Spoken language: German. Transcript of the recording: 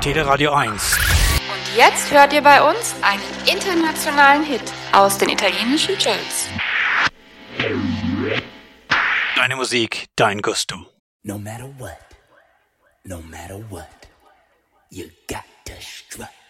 Teleradio 1. Und jetzt hört ihr bei uns einen internationalen Hit aus den italienischen Charts. Deine Musik, dein Gusto. No matter what, you got to strut.